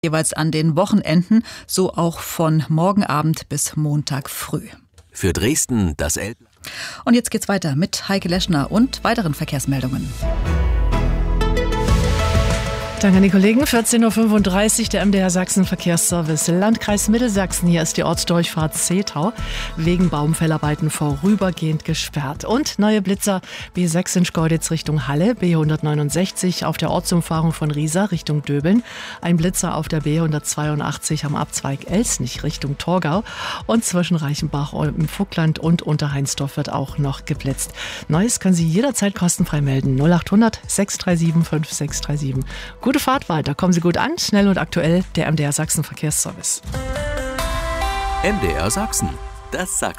jeweils an den Wochenenden, so auch von morgen Abend bis Montag früh. Für Dresden das Und jetzt geht's weiter mit Heike Leschner und weiteren Verkehrsmeldungen. Danke an die Kollegen. 14.35 Uhr, der MDR Sachsen Verkehrsservice. Landkreis Mittelsachsen, hier ist die Ortsdurchfahrt Zehtau wegen Baumfellarbeiten vorübergehend gesperrt. Und neue Blitzer B6 in Schkeuditz Richtung Halle, B169 auf der Ortsumfahrung von Riesa Richtung Döbeln, ein Blitzer auf der B182 am Abzweig Elsnich Richtung Torgau und zwischen Reichenbach im Vogtland und Unterheinsdorf wird auch noch geblitzt. Neues können Sie jederzeit kostenfrei melden. 0800 637 5637. Gute Fahrt weiter. Kommen Sie gut an, schnell und aktuell, der MDR Sachsen Verkehrsservice. MDR Sachsen, das Sachsen.